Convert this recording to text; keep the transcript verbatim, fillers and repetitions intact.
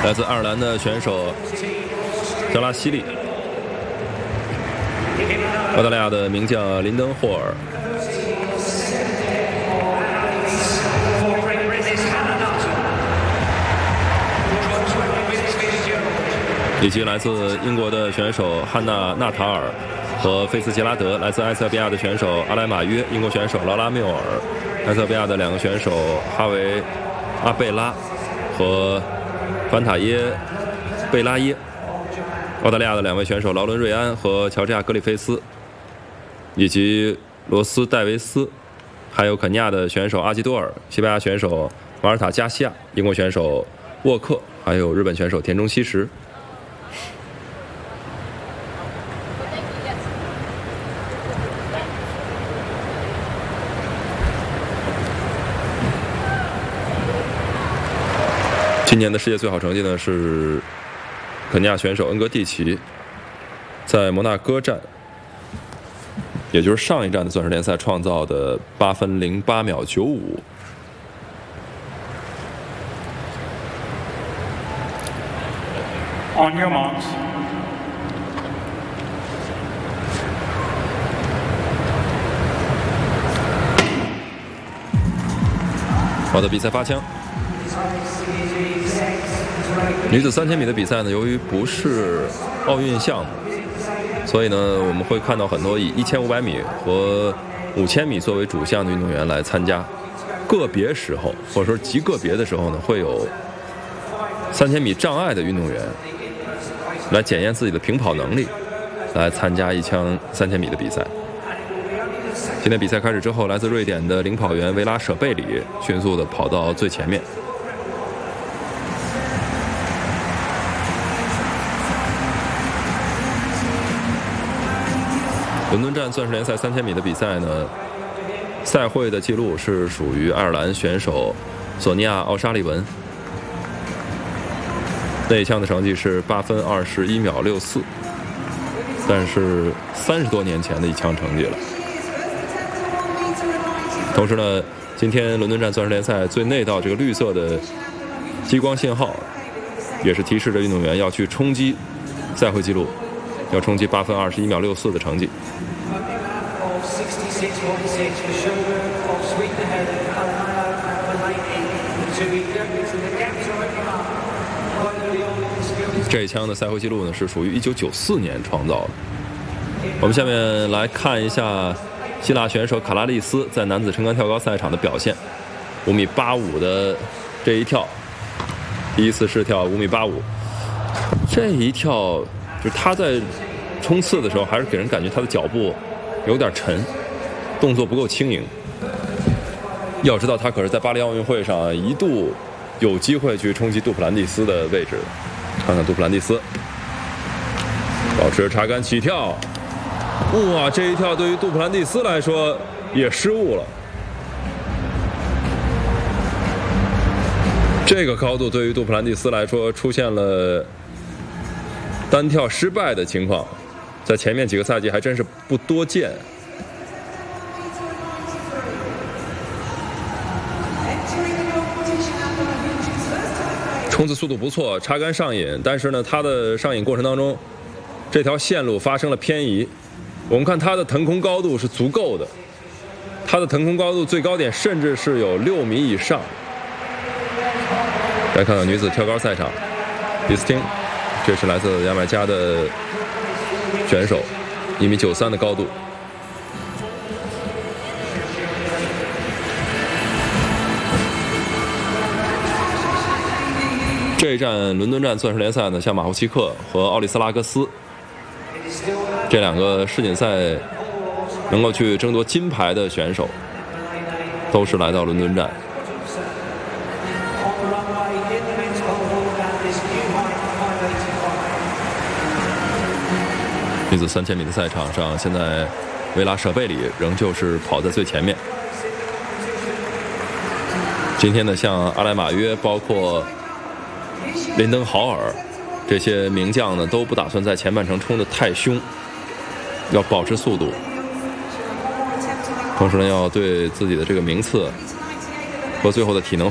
来自爱尔兰的选手加拉西利，澳大利亚的名将林登·霍尔，以及来自英国的选手汉娜·纳塔尔和菲茨杰拉德，来自埃塞俄比亚的选手阿莱马约，英国选手劳拉缪尔，埃塞俄比亚的两个选手哈维·阿贝拉和凡塔耶·贝拉耶，澳大利亚的两位选手劳伦·瑞安和乔治亚·格里菲斯，以及罗斯·戴维斯，还有肯尼亚的选手阿基多尔，西班牙选手马尔塔·加西亚，英国选手沃克，还有日本选手田中希实。今年的世界最好成绩呢是肯尼亚选手恩格蒂奇在摩纳哥站，也就是上一站的钻石联赛创造的八分零八秒九五。 On your marks. 好的，比赛发枪。女子三千米的比赛呢，由于不是奥运项目，所以呢，我们会看到很多以一千五百米和五千米作为主项的运动员来参加。个别时候，或者说极个别的时候呢，会有三千米障碍的运动员来检验自己的平跑能力，来参加一枪三千米的比赛。今天比赛开始之后，来自瑞典的领跑员维拉舍贝里迅速地跑到最前面。伦敦站钻石联赛三千米的比赛呢，赛会的记录是属于爱尔兰选手索尼娅·奥沙利文，那一枪的成绩是八分二十一秒六四，但是三十多年前的一枪成绩了。同时呢，今天伦敦站钻石联赛最内道这个绿色的激光信号，也是提示着运动员要去冲击赛会纪录，要冲击八分二十一秒六四的成绩。这一枪的赛会纪录呢，是属于一九九四年创造的。我们下面来看一下希腊选手卡拉利斯在男子撑杆跳高赛场的表现。五米八五的这一跳，第一次试跳五米八五，这一跳就是他在冲刺的时候，还是给人感觉他的脚步有点沉，动作不够轻盈。要知道，他可是在巴黎奥运会上一度有机会去冲击杜普兰蒂斯的位置。看看杜普兰蒂斯，保持插杆起跳，哇，这一跳对于杜普兰蒂斯来说也失误了。这个高度对于杜普兰蒂斯来说出现了单跳失败的情况，在前面几个赛季还真是不多见。冲刺速度不错，插杆上引，但是呢，他的上引过程当中，这条线路发生了偏移。我们看他的腾空高度是足够的，他的腾空高度最高点甚至是有六米以上。来看看女子跳高赛场，迪斯汀，这是来自牙买加的选手，一米九三的高度。这一站伦敦站钻石联赛呢，像马霍奇克和奥利斯拉格斯这两个世锦赛能够去争夺金牌的选手，都是来到伦敦站。女子三千米的赛场上，现在维拉舍贝里仍旧是跑在最前面。今天呢，像阿莱马约，包括林登豪尔这些名将呢，都不打算在前半程冲得太凶，要保持速度，同时呢，要对自己的这个名次和最后的体能